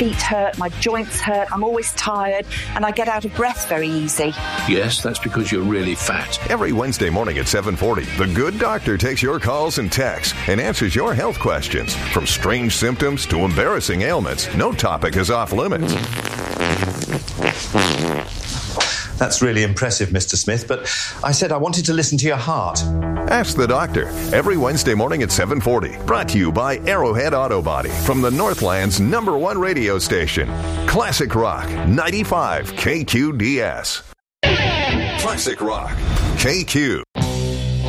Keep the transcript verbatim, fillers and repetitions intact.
feet hurt, my joints hurt, I'm always tired, and I get out of breath very easy. Yes, that's because you're really fat. Every Wednesday morning at seven forty, The Good Doctor takes your calls and texts and answers your health questions. From strange symptoms to embarrassing ailments, no topic is off limits. That's really impressive, Mister Smith, but I said I wanted to listen to your heart. Ask the Doctor, every Wednesday morning at seven forty. Brought to you by Arrowhead Auto Body from the Northland's number one radio station. Classic Rock, ninety-five K Q D S. Classic Rock, K Q.